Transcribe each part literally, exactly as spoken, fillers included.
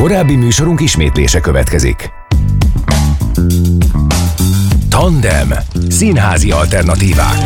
Korábbi műsorunk ismétlése következik. Tandem. Színházi alternatívák.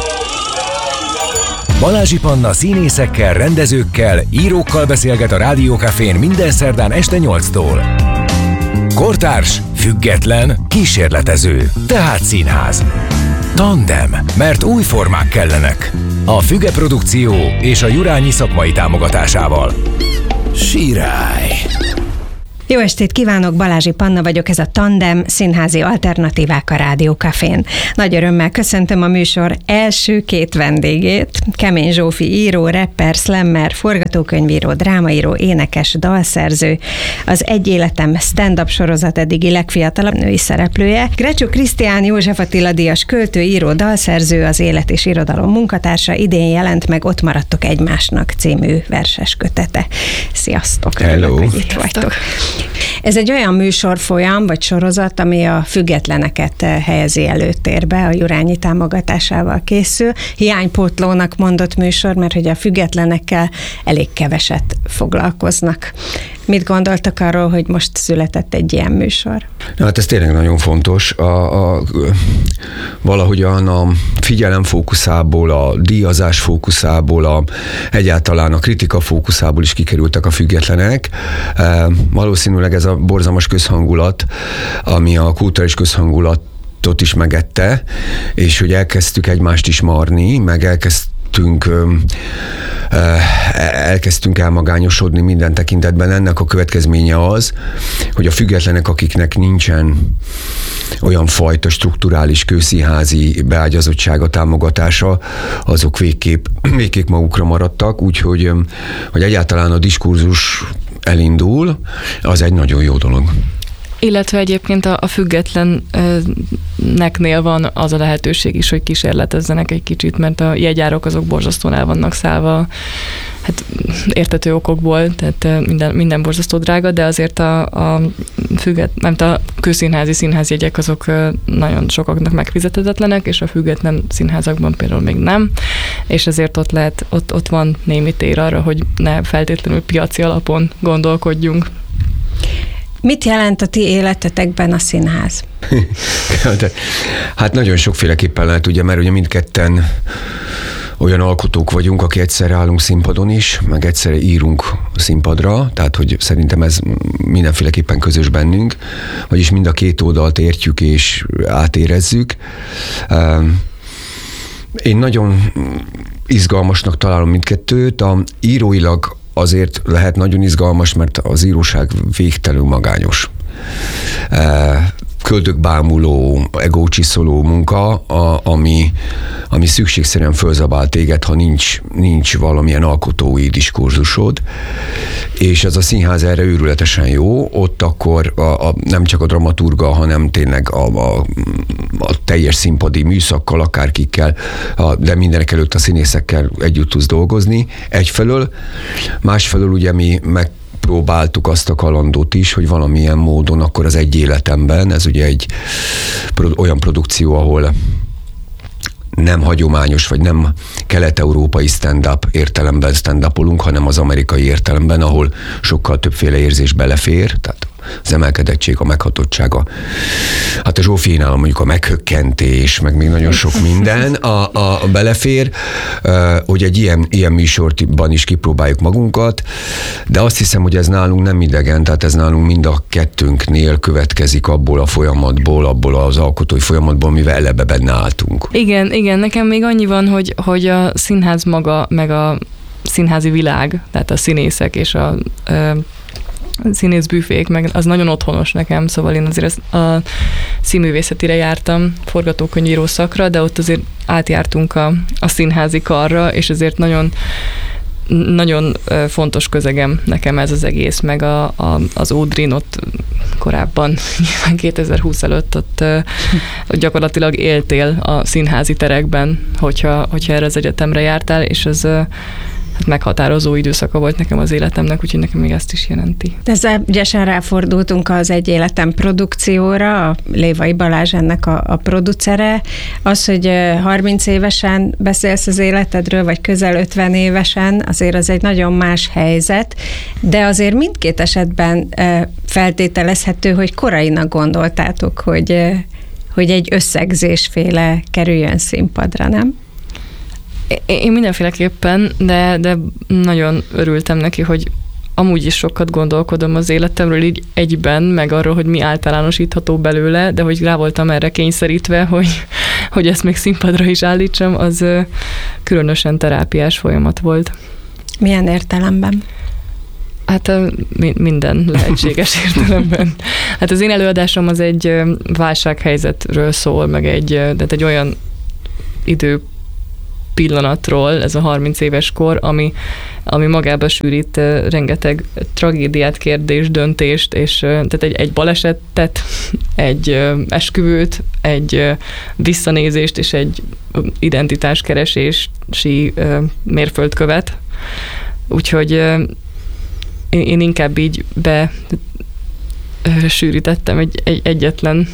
Balázsi Panna színészekkel, rendezőkkel, írókkal beszélget a Rádió Cafén minden szerdán este nyolctól. Kortárs, független, kísérletező, tehát színház. Tandem, mert új formák kellenek. A Füge Produkció és a Jurányi szakmai támogatásával. Sirály! Jó estét kívánok, Balázsi Panna vagyok, ez a Tandem, színházi alternatívák a Rádió Cafén. Nagy örömmel köszöntöm a műsor első két vendégét, Kemény Zsófi író, rapper, slammer, forgatókönyvíró, drámaíró, énekes, dalszerző, az Egy életem stand-up sorozat eddigi legfiatalabb női szereplője, Grecsó Krisztián József Attila díjas költő, író, dalszerző, az Élet és Irodalom munkatársa, idén jelent meg Ott maradtok egymásnak című verses kötete. Sziasztok! Hello! Örülök, hogy itt vagytok. Ez egy olyan műsorfolyam, vagy sorozat, ami a függetleneket helyezi előtérbe, a Jurányi támogatásával készül. Hiánypótlónak mondott műsor, mert hogy a függetlenekkel elég keveset foglalkoznak. Mit gondoltak arról, hogy most született egy ilyen műsor? Na, hát ez tényleg nagyon fontos. A, a, valahogyan a figyelem fókuszából, a díjazás fókuszából, a, egyáltalán a kritika fókuszából is kikerültek a függetlenek. E, valószínűleg ez a borzalmas közhangulat, ami a kulturális közhangulatot is megette, és hogy elkezdtük egymást is marni, meg elkezdtük elkezdtünk elmagányosodni minden tekintetben. Ennek a következménye az, hogy a függetlenek, akiknek nincsen olyan fajta strukturális kőszínházi beágyazottsága, támogatása, azok végképp, végképp magukra maradtak, úgyhogy hogy egyáltalán a diskurzus elindul, az egy nagyon jó dolog. Illetve egyébként a, a függetleneknél van az a lehetőség is, hogy kísérletezzenek egy kicsit, mert a jegyárak azok borzasztóan el vannak szállva, hát értető okokból, tehát minden, minden borzasztó drága, de azért a, a függet, nem a kőszínházi színházjegyek azok nagyon sokaknak megfizethetetlenek, és a független színházakban például még nem, és ezért ott lehet, ott, ott van némi tér arra, hogy ne feltétlenül piaci alapon gondolkodjunk. Mit jelent a ti életetekben a színház? Hát nagyon sokféleképpen lehet, ugye, mert ugye mindketten olyan alkotók vagyunk, aki egyszerre állunk színpadon is, meg egyszerre írunk színpadra, tehát hogy szerintem ez mindenféleképpen közös bennünk, vagyis mind a két oldalt értjük és átérezzük. Én nagyon izgalmasnak találom mindkettőt, a íróilag azért lehet nagyon izgalmas, mert az íróság végtelenül magányos. Köldökbámuló, egócsiszoló munka, a, ami, ami szükségszerűen fölzabál téged, ha nincs, nincs valamilyen alkotói diskurzusod, és ez a színház erre őrületesen jó, ott akkor a, a, nem csak a dramaturga, hanem tényleg a, a, a teljes színpadi műszakkal, akárkikkel, a, de mindenek előtt a színészekkel együtt tudsz dolgozni egyfelől, másfelől ugye mi meg próbáltuk azt a kalandot is, hogy valamilyen módon akkor az Egy életemben, ez ugye egy olyan produkció, ahol nem hagyományos, vagy nem kelet-európai stand-up értelemben stand-upolunk, hanem az amerikai értelemben, ahol sokkal többféle érzés belefér, tehát az emelkedettség, a meghatottsága. Hát a Zsófinál mondjuk a meghökkentés, meg még nagyon sok minden a, a, a belefér, hogy egy ilyen, ilyen műsorban is kipróbáljuk magunkat, de azt hiszem, hogy ez nálunk nem idegen, tehát ez nálunk mind a kettőnknél következik abból a folyamatból, abból az alkotói folyamatból, mivel eleve benne álltunk. Igen, igen, nekem még annyi van, hogy, hogy a színház maga, meg a színházi világ, tehát a színészek és a színészbüfék, meg az nagyon otthonos nekem, szóval én azért a színművészetire jártam, forgatókönyvíró szakra, de ott azért átjártunk a, a színházi karra, és azért nagyon nagyon fontos közegem nekem ez az egész, meg a, a, az Ódrin ott korábban, kétezer-húsz előtt ott, ott gyakorlatilag éltél a színházi terekben, hogyha, hogyha erre az egyetemre jártál, és ez hát meghatározó időszaka volt nekem az életemnek, úgyhogy nekem még ezt is jelenti. De ezzel ügyesen ráfordultunk az Egy életem produkcióra, a Lévai Balázs ennek a, a producere. Az, hogy harminc évesen beszélsz az életedről, vagy közel ötven évesen, azért az egy nagyon más helyzet, de azért mindkét esetben feltételezhető, hogy korainak gondoltátok, hogy, hogy egy összegzésféle kerüljön színpadra, nem? Én mindenféleképpen, de, de nagyon örültem neki, hogy amúgy is sokat gondolkodom az életemről így egyben, meg arról, hogy mi általánosítható belőle, de hogy rá voltam erre kényszerítve, hogy, hogy ezt még színpadra is állítsam, az különösen terápiás folyamat volt. Milyen értelemben? Hát minden lehetséges értelemben. Hát az én előadásom az egy válsághelyzetről szól, meg egy, de egy olyan idő pillanatról, ez a harminc éves kor, ami, ami magába sűrít uh, rengeteg tragédiát, kérdést, döntést, és uh, tehát egy, egy balesetet, egy uh, esküvőt, egy uh, visszanézést, és egy identitáskeresési uh, mérföldkövet. Úgyhogy uh, én, én inkább így be uh, sűrítettem egy, egy egyetlen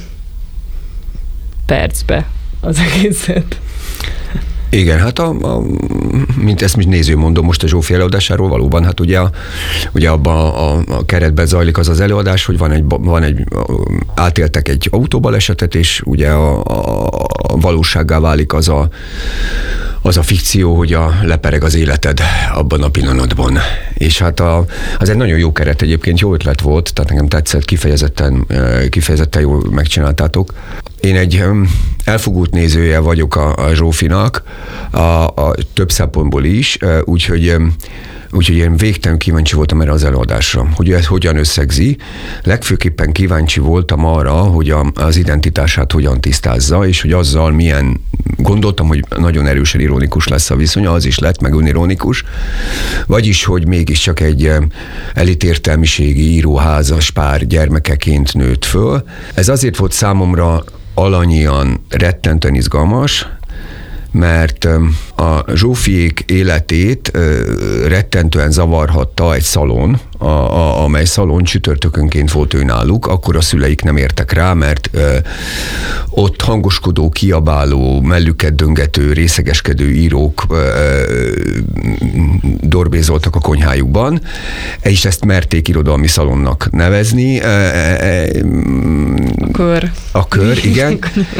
percbe az egészet. Igen, hát a, a, mint ezt néző mondom most a Zsófi előadásáról, valóban, hát ugye, ugye abban a, a keretben zajlik az az előadás, hogy van egy, van egy átéltek egy autóbalesetet, és ugye a, a, a valósággá válik az a, az a fikció, hogy a, lepereg az életed abban a pillanatban. És hát a, az egy nagyon jó keret egyébként, jó ötlet volt, tehát nekem tetszett, kifejezetten, kifejezetten jól megcsináltátok. Én egy elfogult nézője vagyok a, a Zsófinak, a, a több szempontból is, úgyhogy, úgyhogy én végtelen kíváncsi voltam erre az előadásra, hogy ez hogyan összegzi. Legfőképpen kíváncsi voltam arra, hogy a, az identitását hogyan tisztázza, és hogy azzal milyen, gondoltam, hogy nagyon erősen ironikus lesz a viszonya, az is lett, meg önironikus, vagyis, hogy mégiscsak egy elitértelmiségi író-házas pár gyermekeként nőtt föl. Ez azért volt számomra alanyian rettentően izgalmas, mert a Zsófiék életét rettentően zavarhatta egy szalon, a, a, amely szalon csütörtökönként volt ő náluk, akkor a szüleik nem értek rá, mert ö, ott hangoskodó, kiabáló, mellüket döngető, részegeskedő írók ö, ö, dorbézoltak a konyhájukban, és ezt merték irodalmi szalonnak nevezni. Ö, ö, a kör. A kör, igen.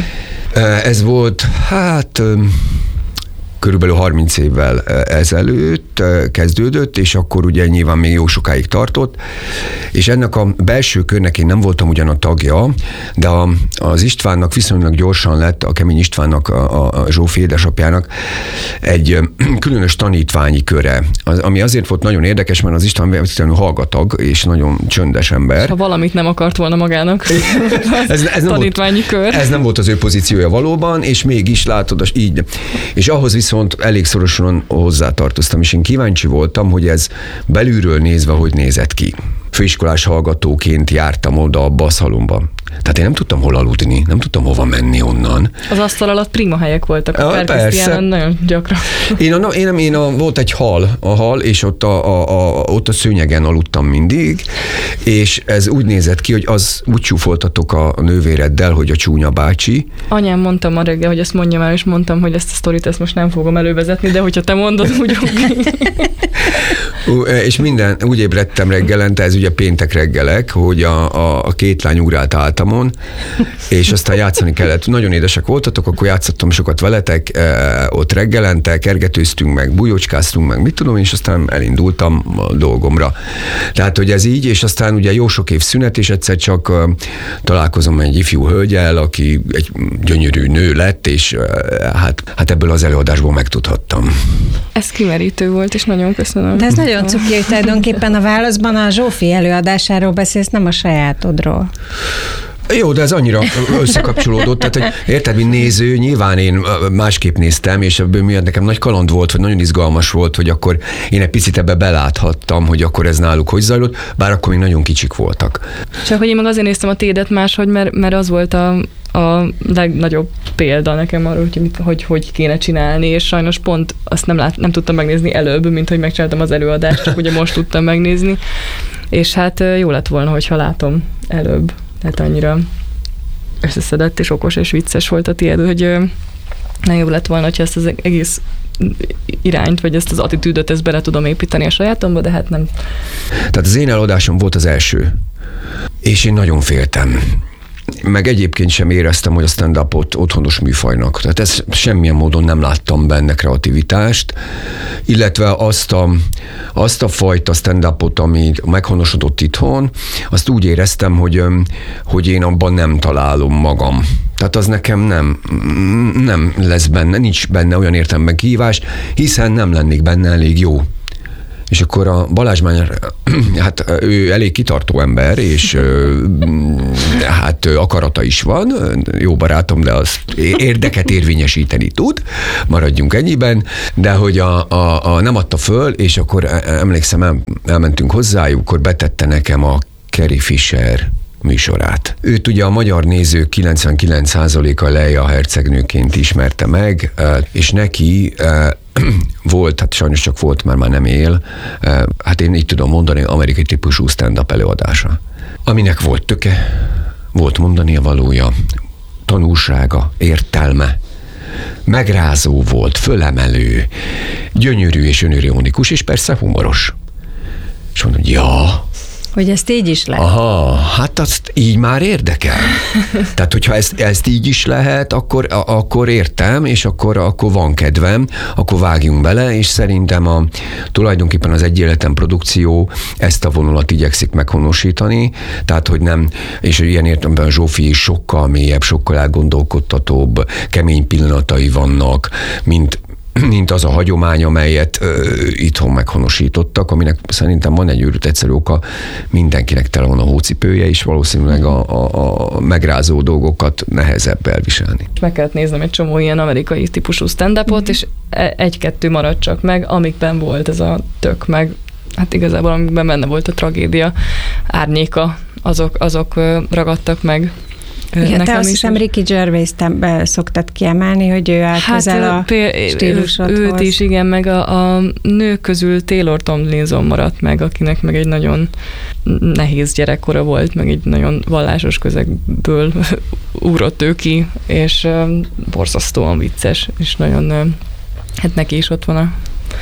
Ez volt, hát körülbelül harminc évvel ezelőtt kezdődött, és akkor ugye nyilván még jó sokáig tartott, és ennek a belső körnek én nem voltam ugyan a tagja, de a, az Istvánnak viszonylag gyorsan lett, a Kemény Istvánnak, a, a Zsófi édesapjának egy különös tanítványi köre, az, ami azért volt nagyon érdekes, mert az István végtelenül hallgatag, és nagyon csöndes ember. Ha valamit nem akart volna magának, ez, ez tanítványi volt, kör. Ez nem volt az ő pozíciója valóban, és mégis látod, így. És ahhoz viszont elég szorosan hozzátartoztam, és én kíváncsi voltam, hogy ez belülről nézve, hogy nézett ki. Főiskolás hallgatóként jártam oda abba a szalomba. Tehát én nem tudtam hol aludni, nem tudtam hova menni onnan. Az asztal alatt prima helyek voltak, a ja, persze. Nagyon gyakran. Én, a, én, én a, volt egy hal, a hal, és ott a, a, a, ott a szőnyegen aludtam mindig, és ez úgy nézett ki, hogy az úgy csúfoltatok a nővéreddel, hogy a csúnya bácsi. Anyám mondtam ma reggel, hogy ezt mondjam el, és mondtam, hogy ezt a sztorit ezt most nem fogom elővezetni, de hogyha te mondod, úgy És minden, úgy ébredtem reggelente, ez ugye péntek reggelek, hogy a, a, a két lány ugrált áltamon, és aztán játszani kellett. Nagyon édesek voltatok, akkor játszottam sokat veletek, e, ott reggelente, kergetőztünk meg, bujócskáztunk meg, mit tudom, és aztán elindultam a dolgomra. Tehát, hogy ez így, és aztán ugye jó sok év szünet, és egyszer csak uh, találkozom egy ifjú hölgyel, aki egy gyönyörű nő lett, és uh, hát, hát ebből az előadásból megtudhattam. Ez kimerítő volt, és nagyon köszönöm. De ez nagyon cuki, hogy tulajdonképpen a válaszban a Zsófi előadásáról beszélsz, nem a sajátodról. Jó, de ez annyira összekapcsolódott, tehát hogy érted, mint néző, nyilván én másképp néztem, és ebből miatt nekem nagy kaland volt, vagy nagyon izgalmas volt, hogy akkor én egy picit ebbe beláthattam, hogy akkor ez náluk hogy zajlott, bár akkor még nagyon kicsik voltak. Csak hogy én meg azért néztem a tédet máshogy, mert, mert az volt a a legnagyobb példa nekem arra, hogy mit, hogy, hogy kéne csinálni, és sajnos pont azt nem, lát, nem tudtam megnézni előbb, mint hogy megcsináltam az előadást, csak ugye most tudtam megnézni, és hát jó lett volna, hogyha látom előbb. Tehát annyira összeszedett és okos és vicces volt a tiéd, hogy nagyon jó lett volna, hogyha ezt az egész irányt, vagy ezt az attitűdöt, ezt bele tudom építeni a sajátomba, de hát nem. Tehát az én előadásom volt az első, és én nagyon féltem. Meg egyébként sem éreztem, hogy a stand-upot otthonos műfajnak. Tehát ez semmilyen módon nem láttam benne kreativitást, illetve azt a, azt a fajta stand-upot, ami meghonosodott itthon, azt úgy éreztem, hogy, hogy én abban nem találom magam. Tehát az nekem nem, nem lesz benne, nincs benne olyan értelemben kihívás, hiszen nem lennék benne elég jó. És akkor a Balázs Mányár, hát ő elég kitartó ember, és hát akarata is van, jó barátom, de az érdeket érvényesíteni tud, maradjunk ennyiben, de hogy a, a, a nem adta föl, és akkor emlékszem, el, elmentünk hozzájuk, akkor betette nekem a Carrie Fisher műsorát. Őt ugye a magyar nézők kilencvenkilenc százaléka Leia hercegnőként ismerte meg, és neki volt, hát sajnos csak volt, mert már nem él, hát én így tudom mondani, amerikai típusú stand-up előadása, aminek volt töke, volt mondania valója, tanulsága, értelme, megrázó volt, fölemelő, gyönyörű és önironikus, és persze humoros. És mondom, ja, hogy ezt így is lehet. Aha, hát azt így már érdekel. Tehát, hogyha ezt, ezt így is lehet, akkor, akkor értem, és akkor, akkor van kedvem, akkor vágjunk bele, és szerintem a, tulajdonképpen az Egy Életem produkció ezt a vonulat igyekszik meghonosítani, tehát, hogy nem, és ilyen értelemben Zsófi is sokkal mélyebb, sokkal elgondolkodtatóbb, kemény pillanatai vannak, mint mint az a hagyomány, amelyet ö, itthon meghonosítottak, aminek szerintem van egy őrült egyszerű oka, mindenkinek tele van a hócipője, és valószínűleg a, a, a megrázó dolgokat nehezebb elviselni. Meg kellett néznem egy csomó ilyen amerikai típusú stand-upot, mm. és egy-kettő maradt csak meg, amikben volt ez a tök, meg hát igazából amikben benne volt a tragédia árnyéka, azok, azok ragadtak meg. Igen, te azt hiszem Ricky Gervais-t szoktad kiemelni, hogy ő áll hát közel a pél- stílusodhoz. Őt is, igen, meg a, a nők közül Taylor Tomlinson maradt meg, akinek meg egy nagyon nehéz gyerekkora volt, meg egy nagyon vallásos közegből ugrott ő ki, és borzasztóan vicces, és nagyon, hát neki is ott van a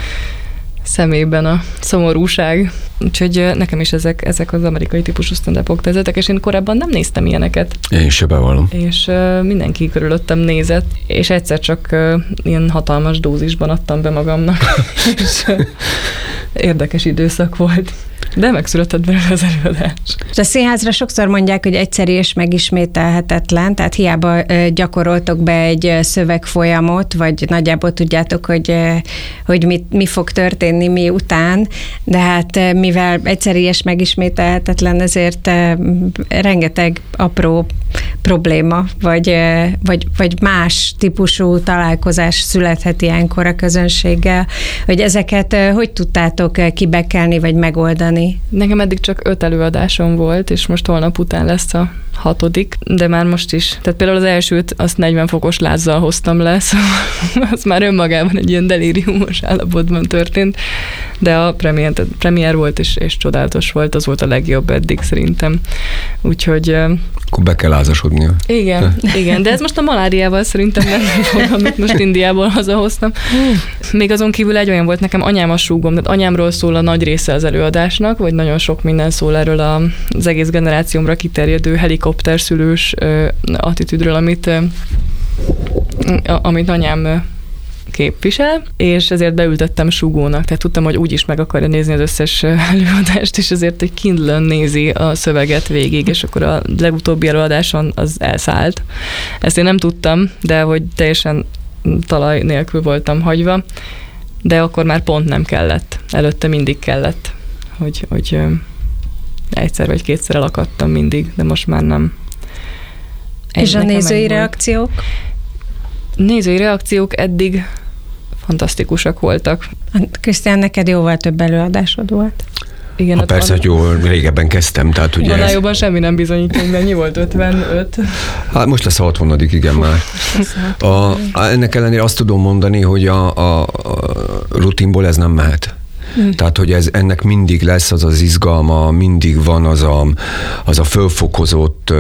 szemében a szomorúság. Úgyhogy nekem is ezek, ezek az amerikai típusú stand-upok tetszettek, és én korábban nem néztem ilyeneket. Én se bevallom. És uh, mindenki körülöttem nézett, és egyszer csak uh, ilyen hatalmas dózisban adtam be magamnak, és uh, érdekes időszak volt. De megszületett belőle az előadás. A színházra sokszor mondják, hogy egyszerű és megismételhetetlen, tehát hiába gyakoroltok be egy szövegfolyamot, vagy nagyjából tudjátok, hogy, hogy mit, mi fog történni mi után, de hát mivel egyszerű és megismételhetetlen, ezért rengeteg apró probléma, vagy, vagy, vagy más típusú találkozás születhet ilyenkor a közönséggel, hogy ezeket hogy tudtátok kibekelni, vagy megoldani? Nekem eddig csak öt előadásom volt, és most holnap után lesz a hatodik, de már most is. Tehát például az elsőt azt negyven fokos lázzal hoztam le, szóval az már önmagában egy ilyen delíriumos állapotban történt, de a premier, premier volt, és, és csodálatos volt, az volt a legjobb eddig szerintem. Úgyhogy... Akkor be kell lázasodnia. Igen, igen, de ez most a maláriával szerintem nem fog, amit most Indiából hazahoztam. Még azon kívül egy olyan volt nekem, anyám a súgom, tehát anyámról szól a nagy része az előadásnak, vagy nagyon sok minden szól erről az egész generációmra kiterjedő helikopterszülős attitűdről, amit, amit anyám képvisel, és ezért beültettem súgónak, tehát tudtam, hogy úgyis meg akarja nézni az összes előadást, és ezért egy Kindle-ön nézi a szöveget végig, és akkor a legutóbbi előadáson az elszállt. Ezt én nem tudtam, de hogy teljesen talaj nélkül voltam hagyva, de akkor már pont nem kellett. Előtte mindig kellett, hogy, hogy egyszer vagy kétszer elakadtam mindig, de most már nem. Egy és a nézői reakciók? Nézői reakciók eddig fantasztikusak voltak. Krisztián, neked jóval több előadásod volt? Igen, ha persze, hogy jó, régebben kezdtem, tehát ugye... Annál jobban semmi nem bizonyítja, de ennyi volt ötvenöt. Hát most lesz a hatvanadik, igen már. A, a, ennek ellenére azt tudom mondani, hogy a, a, a rutinból ez nem mehet. Mm. Tehát, hogy ez, ennek mindig lesz az az izgalma, mindig van az a, az a fölfokozott,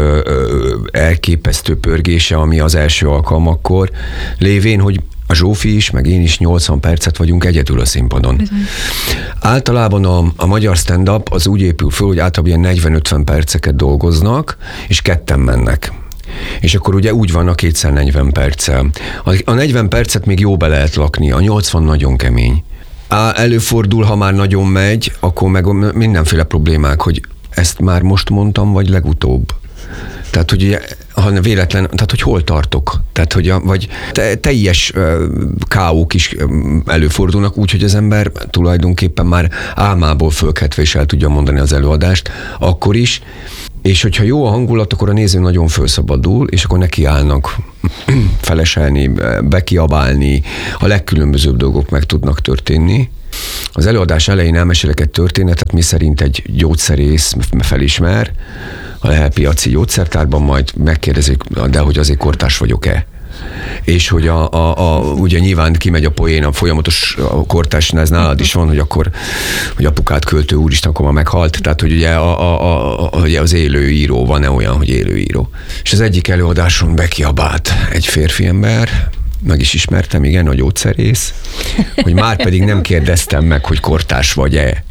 elképesztő pörgése, ami az első alkalmakkor lévén, hogy a Zsófi is, meg én is nyolcvan percet vagyunk egyedül a színpadon. Bizony. Általában a, a magyar stand-up az úgy épül föl, hogy általában ilyen negyven-ötven perceket dolgoznak, és ketten mennek. És akkor ugye úgy van a kétszer negyven perccel. A, a negyven percet még jó be lehet lakni, a nyolcvan nagyon kemény. Á, előfordul, ha már nagyon megy, akkor meg mindenféle problémák, hogy ezt már most mondtam, vagy legutóbb. Tehát, hogy ha véletlen, tehát, hogy hol tartok. Tehát, hogy a, vagy te, teljes ká ók is előfordulnak, úgyhogy az ember tulajdonképpen már álmából fölkeltve is el tudja mondani az előadást, akkor is. És hogyha jó a hangulat, akkor a néző nagyon felszabadul, és akkor nekiállnak feleselni, bekiabálni, a legkülönbözőbb dolgok meg tudnak történni. Az előadás elején elmesélek egy történetet, mi szerint egy gyógyszerész felismer a Lehel piaci gyógyszertárban, majd megkérdezik, de hogy azért kortárs vagyok-e? És hogy a, a, a, ugye nyilván kimegy a poén, a folyamatos a kortárs, ez nálad is van, hogy akkor hogy apukát költő, úristen, akkor már meghalt, tehát hogy ugye, a, a, a, ugye az élő író, van-e olyan, hogy élő író. És az egyik előadáson bekiabált egy férfi ember, meg is ismertem, igen, a gyógyszerész, hogy már pedig nem kérdeztem meg, hogy kortárs vagy-e.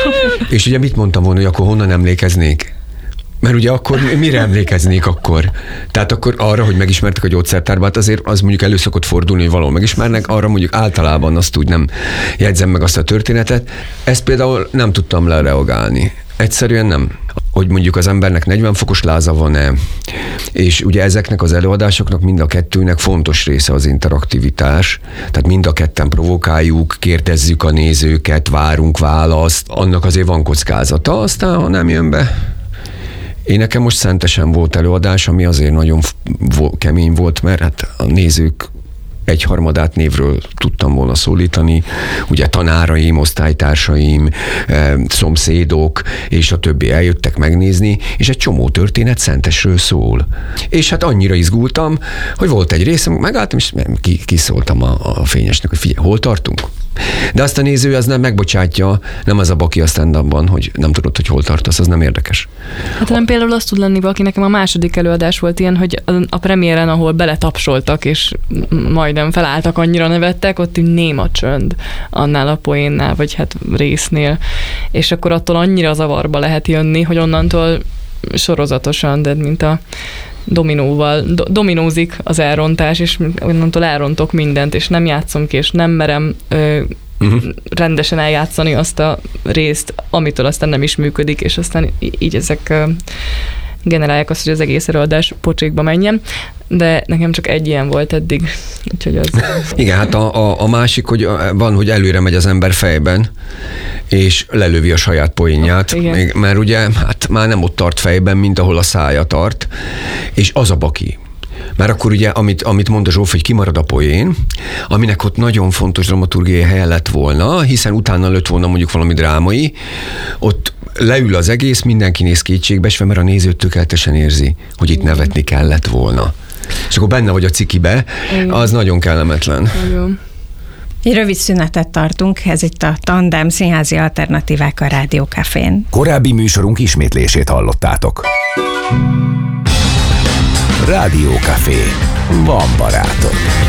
És ugye mit mondtam volna, hogy akkor honnan emlékeznék? Mert ugye akkor mire emlékeznék akkor? Tehát akkor arra, hogy megismertek a gyógyszertárban, hát azért az mondjuk elő szokott fordulni, hogy valahol megismernek, arra mondjuk általában azt úgy nem jegyzem meg azt a történetet. Ezt például nem tudtam lereagálni. Egyszerűen nem. Hogy mondjuk az embernek negyven fokos láza van-e, és ugye ezeknek az előadásoknak mind a kettőnek fontos része az interaktivitás, tehát mind a ketten provokáljuk, kérdezzük a nézőket, várunk választ, annak azért van kockázata, aztán ha nem jön be. Én nekem most Szentesen volt előadás, ami azért nagyon kemény volt, mert hát a nézők egyharmadát névről tudtam volna szólítani, ugye tanáraim, osztálytársaim, szomszédok, és a többi eljöttek megnézni, és egy csomó történet Szentesről szól. És hát annyira izgultam, hogy volt egy részem, megálltam, és kiszóltam a, a fényesnek, hogy figyelj, hol tartunk? De azt a néző az nem megbocsátja, nem az a baki a stand-upban, hogy nem tudod, hogy hol tartasz, az nem érdekes. Hát nem például azt tud lenni valaki, nekem a második előadás volt ilyen, hogy a premiéren, ahol beletapsoltak, és majdnem felálltak, annyira nevettek, ott így néma csönd annál a poénnál, vagy hát résznél. És akkor attól annyira zavarba lehet jönni, hogy onnantól sorozatosan, de mint a dominóval, do, dominózik az elrontás, és onnantól elrontok mindent, és nem játszom ki, és nem merem ö, uh-huh. rendesen eljátszani azt a részt, amitől aztán nem is működik, és aztán így ezek ö, generálják azt, hogy az egész előadás pocsékba menjen, de nekem csak egy ilyen volt eddig. Úgyhogy az... Igen, hát a, a, a másik, hogy van, hogy előre megy az ember fejben, és lelövi a saját poénját, oh, mert ugye hát már nem ott tart fejben, mint ahol a szája tart, és az a baki. Mert akkor ugye, amit, amit mond a Zsóf, hogy kimarad a poén, aminek ott nagyon fontos dramaturgiai helye lett volna, hiszen utána lett volna mondjuk valami drámai, ott leül az egész, mindenki néz kétségbeesve, mert a néző tökéletesen érzi, hogy itt nevetni kellett volna. És akkor benne vagy a cikibe, az nagyon kellemetlen. Nagyon. Egy rövid szünetet tartunk, ez itt a Tandem Színházi Alternatívák a Rádió Cafén. Korábbi műsorunk ismétlését hallottátok. Rádió Café. Van barátok.